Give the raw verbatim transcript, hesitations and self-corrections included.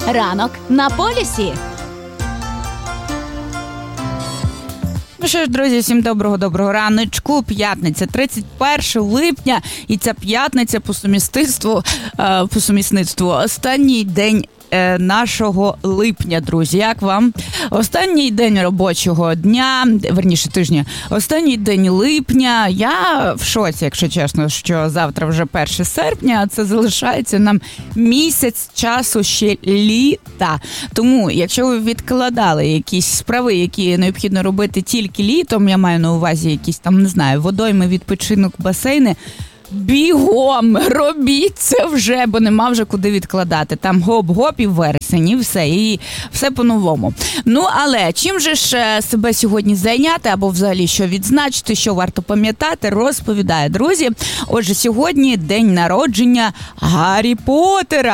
Ранок на полюсі. Ну що ж, друзі, всім доброго-доброго раночку. П'ятниця, тридцять першого липня. І ця п'ятниця по сумісництву, е, по сумісництву останній день е, нашого липня, друзі. Як вам? Останній день робочого дня, верніше тижня, останній день липня. Я в шоці, якщо чесно, що завтра вже перше серпня, а це залишається нам місяць часу ще літа. Тому, якщо ви відкладали якісь справи, які необхідно робити тільки літом, я маю на увазі якісь там, не знаю, водойми, відпочинок, басейни, бігом, робіть це вже, бо нема вже куди відкладати. Там гоп-гоп і вересень, і все, і все по-новому. Ну, але чим же ж себе сьогодні зайняти, або взагалі що відзначити, що варто пам'ятати, розповідаю, друзі. Отже, сьогодні день народження Гаррі Поттера.